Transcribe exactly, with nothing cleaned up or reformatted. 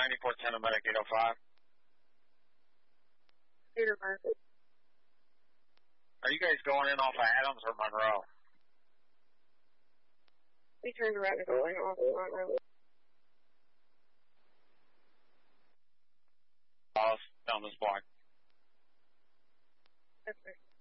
ninety-four ten Medic eight oh five. Peter Market. Are you guys going in off of Adams or Monroe? We turned around and going off of Monroe. Off down this block. That's right.